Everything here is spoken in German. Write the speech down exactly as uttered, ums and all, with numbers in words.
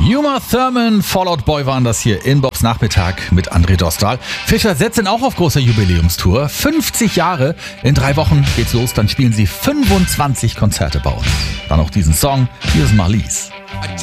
Uma Thurman, Fall Out Boy waren das hier in Bobs Nachmittag mit André Dostal. Fischer setzen auch auf großer Jubiläumstour. fünfzig Jahre. In drei Wochen geht's los, dann spielen sie fünfundzwanzig Konzerte bei uns. Dann auch diesen Song. Hier ist Marlies.